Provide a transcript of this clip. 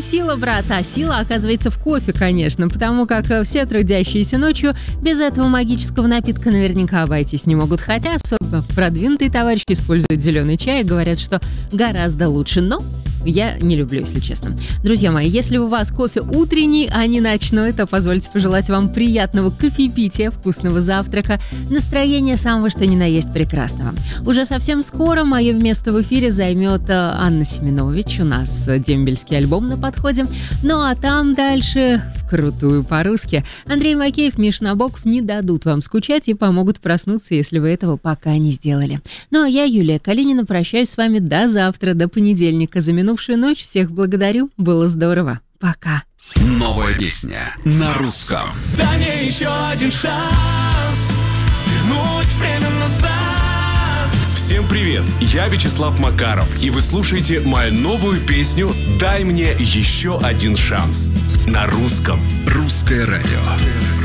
сила, брат, а сила оказывается в кофе, конечно, потому как все трудящиеся ночью без этого магического напитка наверняка обойтись не могут, хотя особо продвинутые товарищи используют зеленый чай и говорят, что гораздо лучше, но я не люблю, если честно. Друзья мои, если у вас кофе утренний, а не ночной, то позвольте пожелать вам приятного кофепития, вкусного завтрака, настроения самого что ни на есть прекрасного. Уже совсем скоро мое место в эфире займет Анна Семенович. У нас дембельский альбом на подходе. Ну а там дальше вкрутую по-русски. Андрей Макеев, Миша Набоков не дадут вам скучать и помогут проснуться, если вы этого пока не сделали. Ну а я, Юлия Калинина, прощаюсь с вами до завтра, до понедельника. За минувшую ночь всех благодарю. Было здорово. Пока. Новая песня на русском. Дай мне еще один шанс вернуть время назад. Всем привет, я Вячеслав Макаров, и вы слушаете мою новую песню «Дай мне еще один шанс» на русском. Русское радио.